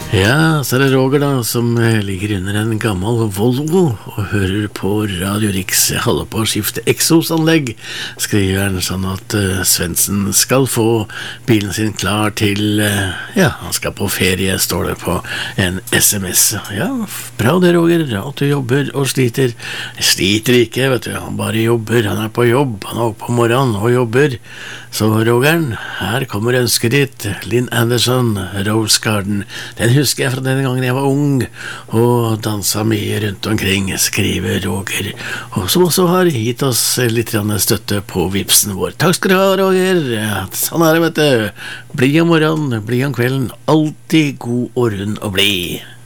Ja, så er det Roger da, som ligger under en gammel Volvo og hører på Radio Rix. Jeg holder på å skifte eksosanlegg, skriver han, sånn at Svendsen skal få bilen sin klar til, han skal på ferie, står det på en SMS. Ja, bra det, Roger, at du jobber og sliter. Jeg sliter ikke, vet du, han bare jobber, han er på jobb, han er oppe på morgenen og jobber. Så Rogeren, her kommer ønsket ditt, Lynn Anderson, Rose Garden. Den husker jeg fra denne gangen jeg var ung og danset mye rundt omkring, skriver Roger, og som også har gitt oss litt støtte på vipsen vår. Takk skal du ha, Roger. Ja, sånn er det, vet du. Bli om morgenen, bli om kvelden, alltid god og rund og bli.